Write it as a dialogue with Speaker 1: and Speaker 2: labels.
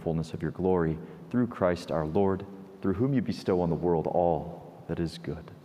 Speaker 1: fullness of your glory, through Christ our Lord, through whom you bestow on the world all that is good.